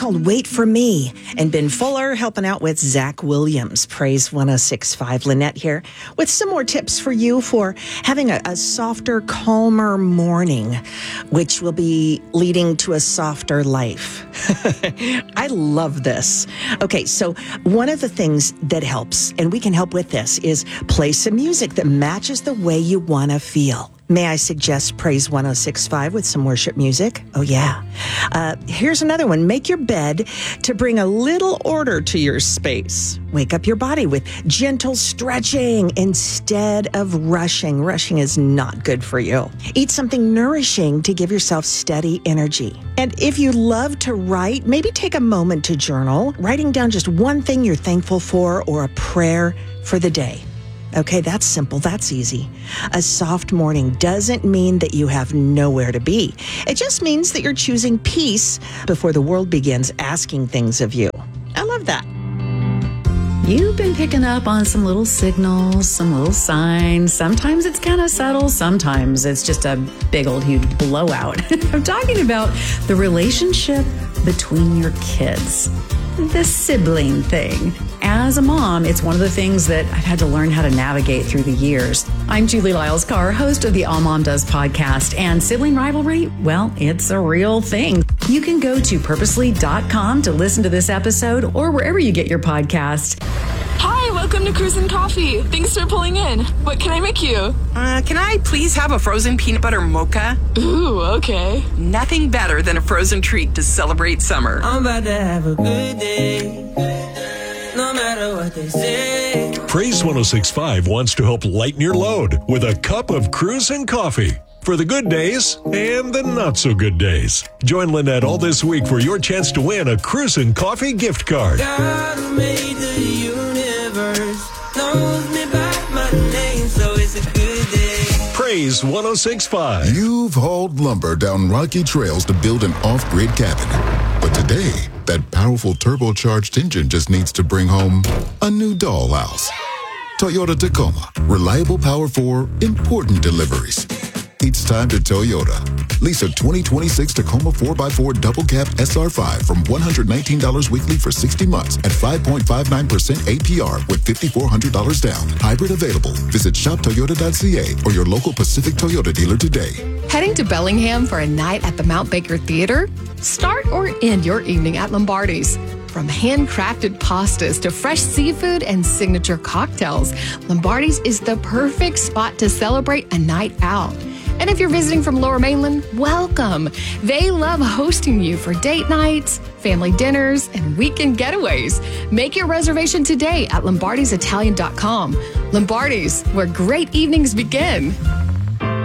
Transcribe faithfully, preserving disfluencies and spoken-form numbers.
called Wait For Me. And Ben Fuller helping out with Zach Williams. Praise one oh six point five. Lynette here with some more tips for you for having a, a softer, calmer morning, which will be leading to a softer life. I love this. Okay, so one of the things that helps, and we can help with this, is play some music that matches the way you want to feel. May I suggest Praise one oh six point five with some worship music? Oh, yeah. Uh, here's another one. Make your bed to bring a little order to your space. Wake up your body with gentle stretching instead of rushing. Rushing is not good for you. Eat something nourishing to give yourself steady energy. And if you love to write, maybe take a moment to journal, writing down just one thing you're thankful for or a prayer for the day. Okay, that's simple. That's easy. A soft morning doesn't mean that you have nowhere to be. It just means that you're choosing peace before the world begins asking things of you. I love that. You've been picking up on some little signals, some little signs. Sometimes it's kind of subtle. Sometimes it's just a big old huge blowout. I'm talking about the relationship between your kids. The sibling thing. As a mom, it's one of the things that I've had to learn how to navigate through the years. I'm Julie Lyles Carr, host of the All Mom Does podcast, and sibling rivalry, well, it's a real thing. You can go to purposely dot com to listen to this episode or wherever you get your podcast. Hi, welcome to Cruisin' Coffee. Thanks for pulling in. What can I make you? Uh, can I please have a frozen peanut butter mocha? Ooh, okay. Nothing better than a frozen treat to celebrate summer. I'm about to have a good day, no matter what they say. Praise one oh six point five wants to help lighten your load with a cup of Cruisin' Coffee. For the good days and the not so good days. Join Lynette all this week for your chance to win a Cruisin' Coffee gift card. God who made the universe knows me by my name, so it's a good day. Praise one oh six point five. You've hauled lumber down rocky trails to build an off-grid cabin. But today, that powerful turbocharged engine just needs to bring home a new dollhouse. Toyota Tacoma. Reliable power for important deliveries. It's time to Toyota. Lease a twenty twenty-six Tacoma four by four double cab S R five from one hundred nineteen dollars weekly for sixty months at five point five nine percent A P R with five thousand four hundred dollars down. Hybrid available. Visit shop toyota dot c a or your local Pacific Toyota dealer today. Heading to Bellingham for a night at the Mount Baker Theater? Start or end your evening at Lombardi's. From handcrafted pastas to fresh seafood and signature cocktails, Lombardi's is the perfect spot to celebrate a night out. And if you're visiting from Lower Mainland, welcome. They love hosting you for date nights, family dinners, and weekend getaways. Make your reservation today at lombardis italian dot com. Lombardi's, where great evenings begin.